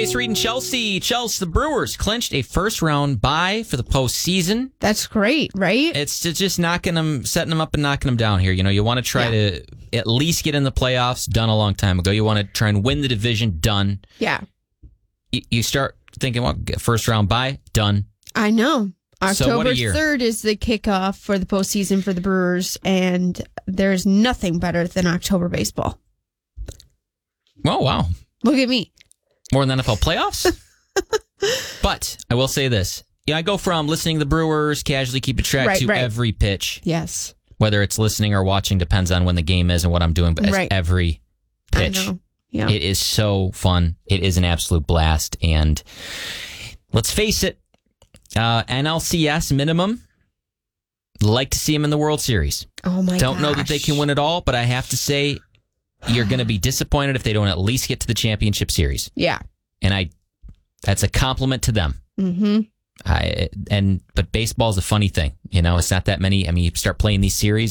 Jace Reed and Chelsea. The Brewers clinched a first-round bye for the postseason. That's great, right? It's just setting them up and knocking them down here. You know, you want to try to at least get in the playoffs, done a long time ago. You want to try and win the division, done. Yeah. You start thinking, well, first-round bye, done. I know. October what a year. 3rd is the kickoff for the postseason for the Brewers, and there's nothing better than October baseball. Oh, wow. Look at me. More than NFL playoffs? But I will say this. Yeah, I go from listening to the Brewers, casually keeping track to every pitch. Yes. Whether it's listening or watching depends on when the game is and what I'm doing, but it's every pitch. I know. Yeah. It is so fun. It is an absolute blast. And let's face it, NLCS minimum, like to see them in the World Series. Oh, my Don't know that they can win it all, but I have to say, you're going to be disappointed if they don't at least get to the championship series. Yeah. And that's a compliment to them. Mm-hmm. But baseball is a funny thing. You know, it's not that many. I mean, you start playing these series.